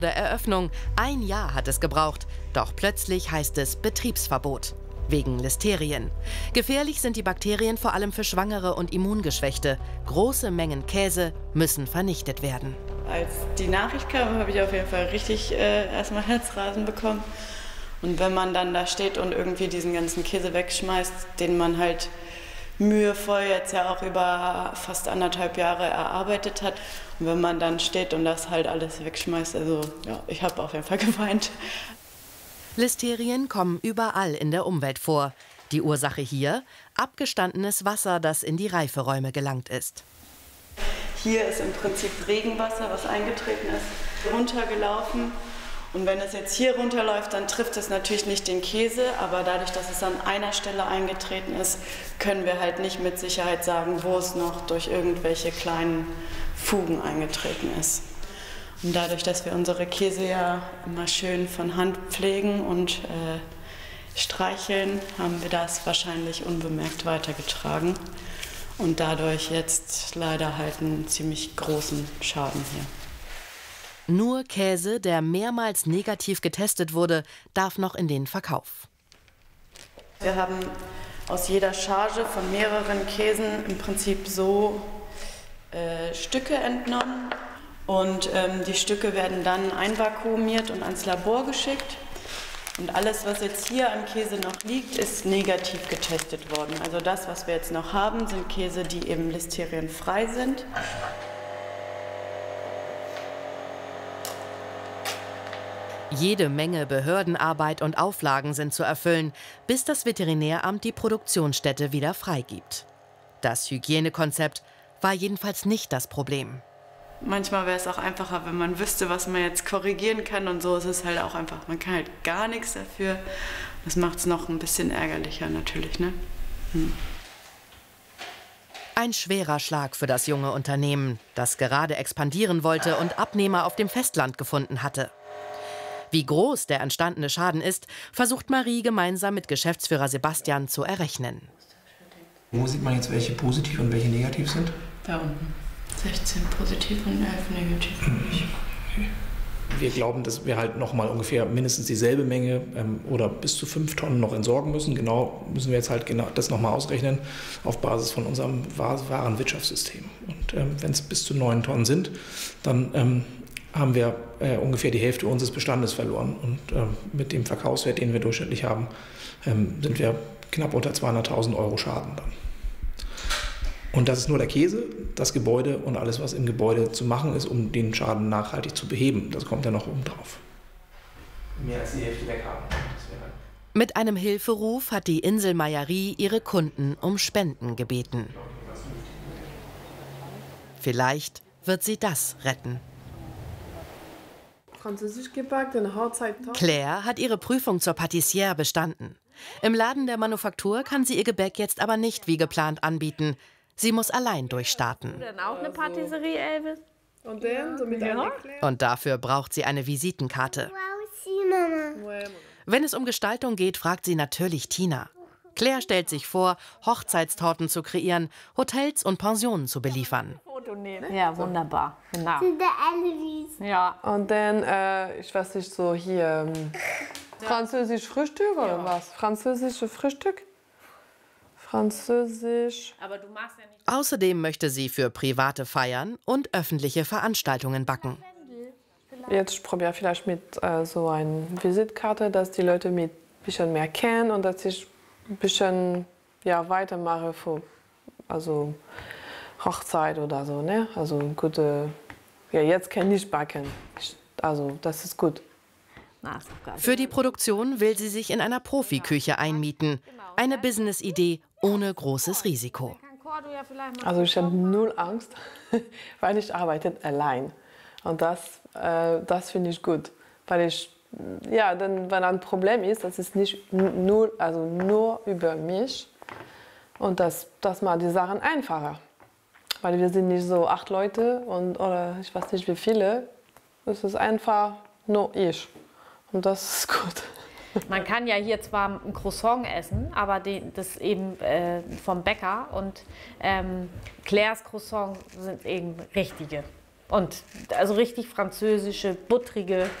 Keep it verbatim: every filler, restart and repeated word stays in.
Der Eröffnung. Ein Jahr hat es gebraucht. Doch plötzlich heißt es Betriebsverbot. Wegen Listerien. Gefährlich sind die Bakterien vor allem für Schwangere und Immungeschwächte. Große Mengen Käse müssen vernichtet werden. Als die Nachricht kam, habe ich auf jeden Fall richtig äh, erstmal Herzrasen bekommen. Und wenn man dann da steht und irgendwie diesen ganzen Käse wegschmeißt, den man halt mühevoll jetzt ja auch über fast anderthalb Jahre erarbeitet hat. Und wenn man dann steht und das halt alles wegschmeißt, also ja, ich habe auf jeden Fall geweint. Listerien kommen überall in der Umwelt vor. Die Ursache hier? Abgestandenes Wasser, das in die Reiferäume gelangt ist. Hier ist im Prinzip Regenwasser, was eingetreten ist, runtergelaufen. Und wenn es jetzt hier runterläuft, dann trifft es natürlich nicht den Käse, aber dadurch, dass es an einer Stelle eingetreten ist, können wir halt nicht mit Sicherheit sagen, wo es noch durch irgendwelche kleinen Fugen eingetreten ist. Und dadurch, dass wir unsere Käse ja immer schön von Hand pflegen und äh, streicheln, haben wir das wahrscheinlich unbemerkt weitergetragen und dadurch jetzt leider halt einen ziemlich großen Schaden hier. Nur Käse, der mehrmals negativ getestet wurde, darf noch in den Verkauf. Wir haben aus jeder Charge von mehreren Käsen im Prinzip so äh, Stücke entnommen. Und ähm, die Stücke werden dann einvakuumiert und ans Labor geschickt. Und alles, was jetzt hier an Käse noch liegt, ist negativ getestet worden. Also das, was wir jetzt noch haben, sind Käse, die eben listerienfrei sind. Jede Menge Behördenarbeit und Auflagen sind zu erfüllen, bis das Veterinäramt die Produktionsstätte wieder freigibt. Das Hygienekonzept war jedenfalls nicht das Problem. Manchmal wäre es auch einfacher, wenn man wüsste, was man jetzt korrigieren kann, und so ist es halt auch einfach. Man kann halt gar nichts dafür. Das macht es noch ein bisschen ärgerlicher natürlich, ne? Hm. Ein schwerer Schlag für das junge Unternehmen, das gerade expandieren wollte und Abnehmer auf dem Festland gefunden hatte. Wie groß der entstandene Schaden ist, versucht Marie gemeinsam mit Geschäftsführer Sebastian zu errechnen. Wo sieht man jetzt, welche positiv und welche negativ sind? Da unten. sechzehn positiv und elf negativ. Wir glauben, dass wir halt noch mal ungefähr mindestens dieselbe Menge ähm, oder bis zu fünf Tonnen noch entsorgen müssen. Genau müssen wir jetzt halt genau das noch mal ausrechnen auf Basis von unserem Warenwirtschaftssystem. Und ähm, wenn es bis zu neun Tonnen sind, dann ähm, haben wir äh, ungefähr die Hälfte unseres Bestandes verloren. Und ähm, mit dem Verkaufswert, den wir durchschnittlich haben, ähm, sind wir knapp unter zweihunderttausend Euro Schaden dann. Und das ist nur der Käse, das Gebäude und alles, was im Gebäude zu machen ist, um den Schaden nachhaltig zu beheben. Das kommt ja noch oben drauf. Mehr als die Hälfte weg haben. Mit einem Hilferuf hat die Inselmeierie ihre Kunden um Spenden gebeten. Vielleicht wird sie das retten. Französisch gebackene Hochzeittorte. Claire hat ihre Prüfung zur Patissière bestanden. Im Laden der Manufaktur kann sie ihr Gebäck jetzt aber nicht wie geplant anbieten. Sie muss allein durchstarten. Dann auch eine Patisserie, Elvis? Und dann so mit einer Eclair. Und dafür braucht sie eine Visitenkarte. Wenn es um Gestaltung geht, fragt sie natürlich Tina. Claire stellt sich vor, Hochzeitstorten zu kreieren, Hotels und Pensionen zu beliefern. Ja, wunderbar. Genau. Ja. Und dann, äh, ich weiß nicht, so hier ähm, französisch Frühstück oder ja. was? Französische Frühstück? Französisch. Aber du machst ja nicht. Außerdem möchte sie für private Feiern und öffentliche Veranstaltungen backen. Jetzt ich probiere vielleicht mit äh, so einer Visitkarte, dass die Leute mich ein bisschen mehr kennen und dass ich ein bisschen ja, weitermache für also Hochzeit oder so. Ne? Also gute. Ja, jetzt kann ich backen. Ich, also das ist gut. Für die Produktion will sie sich in einer Profiküche einmieten. Eine Business-Idee ohne großes Risiko. Also ich habe null Angst, weil ich arbeite allein. Und das, äh, das finde ich gut. Weil ich, ja, dann, wenn ein Problem ist, das ist nicht nur, also nur über mich. Und das, das macht die Sachen einfacher. Weil wir sind nicht so acht Leute und, oder ich weiß nicht wie viele. Es ist einfach nur ich. Und das ist gut. Man kann ja hier zwar ein Croissant essen, aber die, das eben äh, vom Bäcker. Und ähm, Claires Croissants sind eben richtige Und also richtig französische, buttrige